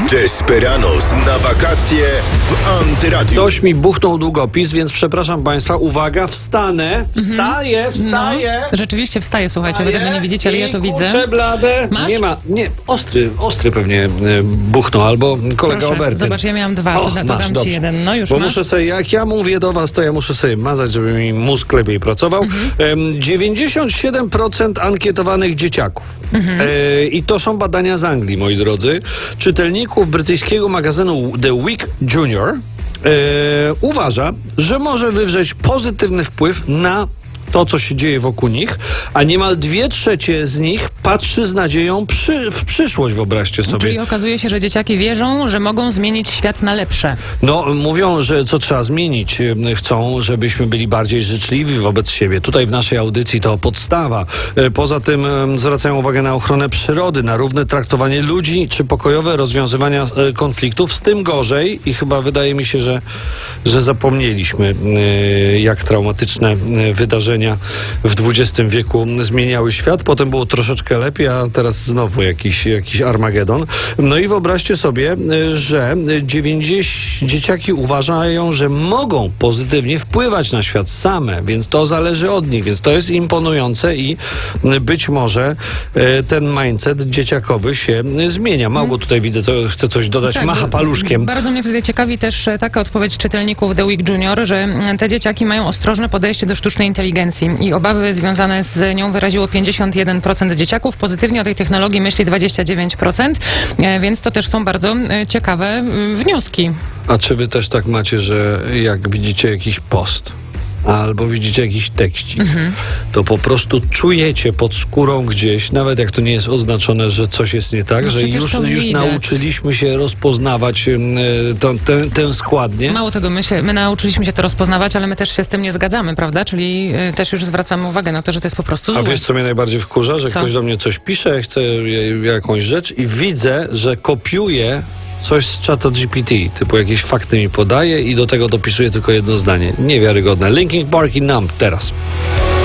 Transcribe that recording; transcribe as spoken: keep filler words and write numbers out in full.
Desperados na wakacje w Antyradiu. Ktoś mi buchnął długopis, więc przepraszam Państwa, uwaga, wstanę, wstaję, wstaję. No, rzeczywiście wstaje, słuchajcie, wy tego nie widzicie, ale ja to widzę. Kurczę blade. Masz? Nie ma, nie, ostry, ostry pewnie e, buchnął, albo kolega Proszę, Obercyn. zobacz, ja miałam dwa, to, O, to masz, dam ci dobrze. jeden. No już Bo masz. muszę sobie, jak ja mówię do was, to ja muszę sobie mazać, żeby mi mózg lepiej pracował. Mhm. dziewięćdziesiąt siedem procent ankietowanych dzieciaków. Mhm. E, I to są badania z Anglii, moi drodzy. Czytelników brytyjskiego magazynu The Week Junior e, uważa, że może wywrzeć pozytywny wpływ na to, co się dzieje wokół nich, a niemal dwie trzecie z nich patrzy z nadzieją przy, w przyszłość, wyobraźcie sobie. Czyli okazuje się, że dzieciaki wierzą, że mogą zmienić świat na lepsze. No, mówią, że co trzeba zmienić. Chcą, żebyśmy byli bardziej życzliwi wobec siebie. Tutaj w naszej audycji to podstawa. Poza tym zwracają uwagę na ochronę przyrody, na równe traktowanie ludzi, czy pokojowe rozwiązywania konfliktów. Z tym gorzej i chyba wydaje mi się, że, że zapomnieliśmy, jak traumatyczne wydarzenia w dwudziestym wieku zmieniały świat. Potem było troszeczkę lepiej, a teraz znowu jakiś, jakiś Armagedon. No i wyobraźcie sobie, że dziewięćdziesiąt dzieciaki uważają, że mogą pozytywnie wpływać na świat same, więc to zależy od nich, więc to jest imponujące i być może ten mindset dzieciakowy się zmienia. Małgo tutaj widzę, co chce coś dodać, tak, macha paluszkiem. Bardzo mnie tutaj ciekawi też taka odpowiedź czytelników The Week Junior, że te dzieciaki mają ostrożne podejście do sztucznej inteligencji i obawy związane z nią wyraziło pięćdziesiąt jeden procent dzieciaków. Pozytywnie o tej technologii myśli dwadzieścia dziewięć procent, więc to też są bardzo ciekawe wnioski. A czy wy też tak macie, że jak widzicie jakiś post albo widzicie jakiś tekścik, mhm. to po prostu czujecie pod skórą gdzieś, nawet jak to nie jest oznaczone, że coś jest nie tak, no że już, już nauczyliśmy się rozpoznawać y, to, tę, tę składnię. Mało tego, my, się, my nauczyliśmy się to rozpoznawać, ale my też się z tym nie zgadzamy, prawda? Czyli y, też już zwracamy uwagę na to, że to jest po prostu złe. A wiesz, co mnie najbardziej wkurza? Że co? Ktoś do mnie coś pisze, chce jakąś rzecz i widzę, że kopiuje coś z czata G P T, typu jakieś fakty mi podaje i do tego dopisuje tylko jedno zdanie. Niewiarygodne. Linkin Park i Numb teraz.